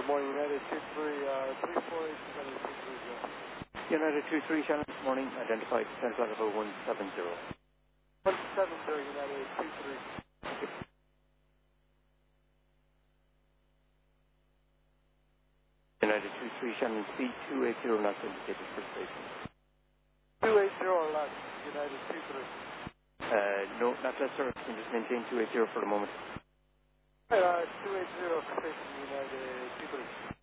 morning, United 23, 348, United 23, Shannon, this morning, identified 10 flight level 170. 170, United 23. United 23, Shannon, speed 280 knots indicated for station. 280 knots, United 23. No, not less, sir. Can just maintain 280 for the moment. 280 for station, United 23.